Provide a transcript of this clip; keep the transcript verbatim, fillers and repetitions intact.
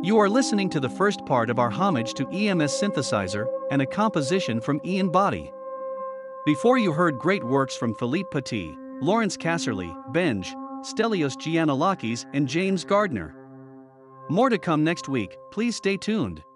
You are listening to the first part of our homage to E M S synthesizer and a composition from Ian Botti. Before you heard great works from Philippe Petit, Lawrence Casserly, Benj, Stelios Giannolakis, and James Gardner. More to come next week, please stay tuned.